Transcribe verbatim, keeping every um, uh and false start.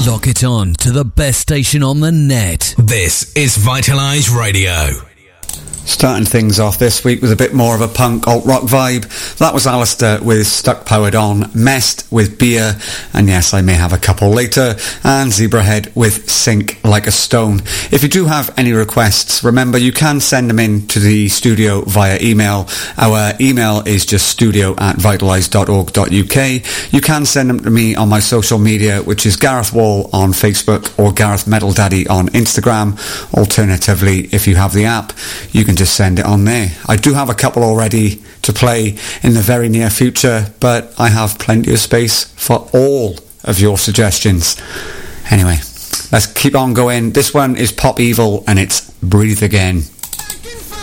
Lock it on to the best station on the net. This is Vitalise Radio. Starting things off this week with a bit more of a punk alt-rock vibe. That was Alistair with Stuck Powered On, Messed with Beer, and yes, I may have a couple later, and Zebrahead with Sink Like a Stone. If you do have any requests, remember you can send them in to the studio via email. Our email is just studio at vitalise dot org dot uk. You can send them to me on my social media, which is Gareth Wall on Facebook or Gareth Metal Daddy on Instagram. Alternatively, if you have the app, you can just send it on there. I do have a couple already to play in the very near future, but I have plenty of space for all of your suggestions. Anyway, let's keep on going. This one is Pop Evil and it's Breathe Again.